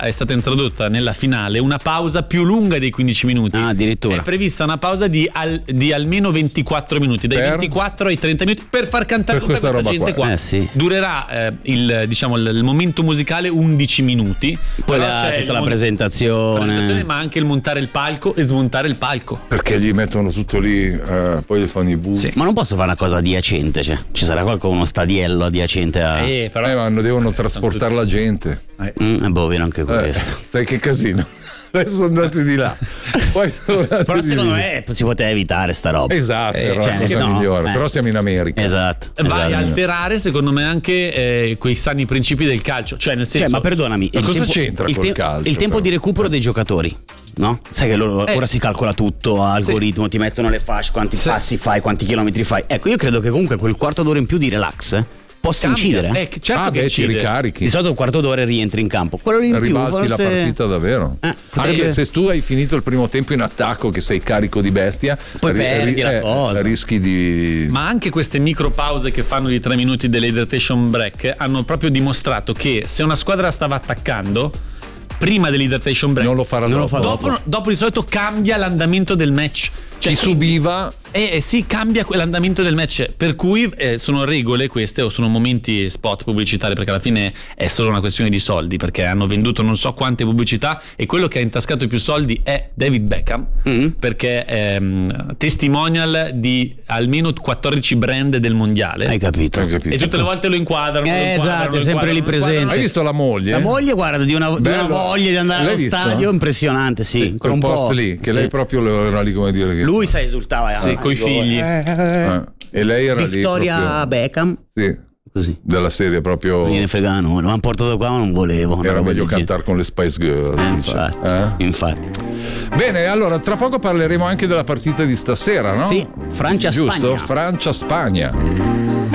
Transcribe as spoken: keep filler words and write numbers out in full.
è stata introdotta nella finale una pausa più lunga dei quindici minuti. Ah, addirittura. È prevista una pausa di, al, di almeno ventiquattro minuti, dai Per? ventiquattro ai trenta minuti, per far cantare Per tutta questa questa, roba gente qua. qua. Eh, sì. Durerà eh, il, diciamo, il, il momento musicale undici minuti. Poi Però la- c'è tutta il la mon- presentazione. la presentazione, ma anche il montare il palco e smontare il palco. Perché gli mettono tutto lì, eh, poi gli fanno i buchi. Sì. Ma non posso fare una cosa adiacente, cioè ci sarà qualcuno, uno stadiello adiacente a. Eh, però Eh, ma devono trasportare la gente. Eh. Mm, è boh, viene anche Eh, questo. sai che casino. Adesso sono andati di là. Poi sono andati Però di secondo lì. me si poteva evitare sta roba. Esatto, Eh, era cioè, la cosa no, migliore. eh. Però siamo in America. Esatto. Vai esatto. a alterare secondo me anche eh, quei sani principi del calcio, cioè nel senso, Cioè, ma perdonami, Ma il cosa tempo, c'entra il, col te- calcio, il tempo però? di recupero dei giocatori, no? Sai che loro, Eh. ora si calcola tutto, algoritmo, ti mettono le fasce, quanti Sì. passi fai, quanti chilometri fai. Ecco, io credo che comunque quel quarto d'ora in più di relax eh, possa cambia. incidere. Eh, certo Ah, che beh, ti incide. ricarichi. Di solito un quarto d'ora e rientri in campo. Quello lì in più Ribalti forse... la partita davvero. Eh, Anche eh. se tu hai finito il primo tempo in attacco, che sei carico di bestia, Poi perdi la cosa. rischi di. Ma anche queste micro pause che fanno di tre minuti dell'idratation break hanno proprio dimostrato che se una squadra stava attaccando prima dell'idratation break Non lo farà Non lo dopo. fa dopo, dopo di solito cambia l'andamento del match. Cioè, Chi subiva. Eh, eh, sì, cambia quell'andamento del match, per cui eh, sono regole queste o sono momenti spot pubblicitari, perché alla fine è solo una questione di soldi, perché hanno venduto non so quante pubblicità e quello che ha intascato più soldi è David Beckham, Mm. perché è ehm, testimonial di almeno quattordici brand del mondiale. Hai capito? Hai capito? E tutte le volte lo inquadrano. lo Eh, inquadrano, esatto, lo è sempre inquadrano, lì lo inquadrano. presente. Hai visto la moglie? La moglie, guarda, di una, di una Bello. voglia di andare L'hai allo visto? stadio impressionante, sì. Sì, con quel un post po', lì, che sì. lei proprio era lì come dire che. Lui sai esultava Sì, eh, coi dico, figli. eh, Eh, e lei era Victoria lì. proprio- Beckham, Sì, così. della serie proprio. Non gliene frega nulla, mi hanno portato qua ma non volevo. una Era roba meglio del genere. cantare con le Spice Girls. Eh, dice. infatti, Eh? infatti. Bene, allora tra poco parleremo anche della partita di stasera, no? Sì, Francia-Spagna. Giusto? Francia-Spagna.